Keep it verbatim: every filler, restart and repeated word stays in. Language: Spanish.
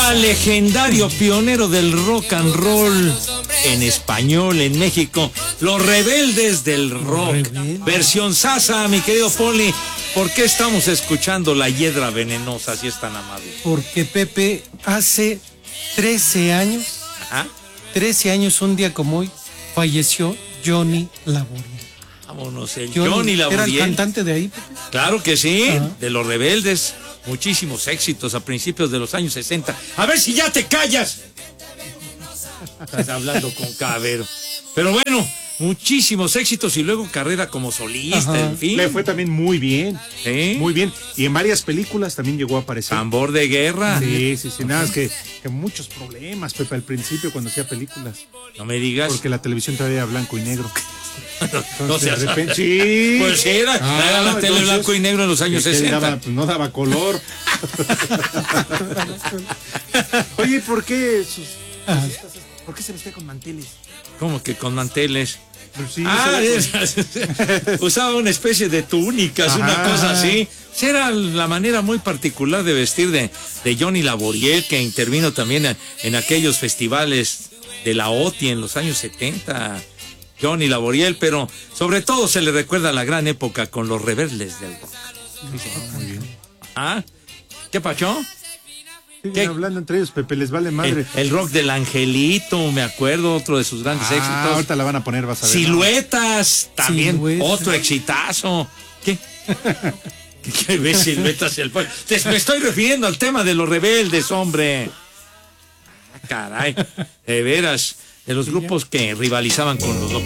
Ah, legendario pionero del rock and roll en español en México. Los Rebeldes del Rock. Rebelde. Versión Sasa, mi querido Poli. ¿Por qué estamos escuchando La Hiedra Venenosa si es tan amable? Porque, Pepe, hace trece años, Ajá. trece años, un día como hoy, falleció Johnny Laboriel. Vámonos, el Johnny, Johnny Laboriel. ¿Era el cantante de ahí, Pepe? Claro que sí, Ajá. de Los Rebeldes. Muchísimos éxitos a principios de los años sesenta. A ver si ya te callas. Estás hablando con Cabero. Pero bueno, muchísimos éxitos y luego carrera como solista, Ajá. en fin. Le fue también muy bien. ¿Sí? Muy bien. Y en varias películas también llegó a aparecer. Tambor de guerra. Sí, sí, sí. Nada, es que, que muchos problemas, Pepe, al principio cuando hacía películas. No me digas. Porque la televisión todavía era blanco y negro. Entonces, no seas, de repente, sí. Pues sí, era, ah, era la tele blanco y negro en los años sesenta. Daba, pues no daba color. Oye, ¿por qué sus, ah. ¿por qué se vestía con manteles? ¿Cómo que con manteles? Pues sí, ah, con... usaba una especie de túnicas, Ajá. una cosa así. Era la manera muy particular de vestir de, de Johnny Laboriel, que intervino también en, en aquellos festivales de la O T I en los años setenta. Johnny Laboriel, pero sobre todo se le recuerda la gran época con Los Rebeldes del Rock. Oh, muy bien. ¿Ah? ¿Qué pacho? ¿Qué? Hablando entre ellos, Pepe, les vale madre. El, el rock del Angelito, me acuerdo, otro de sus grandes ah, éxitos. Ahorita la van a poner, vas a ver. Siluetas, ¿no? También, Silueta. Otro exitazo. ¿Qué? ¿Qué, qué ves Siluetas? El... Me estoy refiriendo al tema de Los Rebeldes, hombre. Caray, de veras, de los grupos que rivalizaban con los locos.